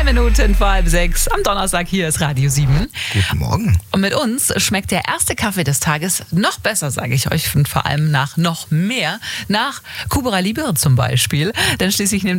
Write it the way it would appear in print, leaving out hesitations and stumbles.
Minuten vor 5:30 am Donnerstag. Hier ist Radio 7. Guten Morgen. Und mit uns schmeckt der erste Kaffee des Tages noch besser, sage ich euch. Und vor allem nach noch mehr. Nach Kubra Libre zum Beispiel. Denn schließlich nimmt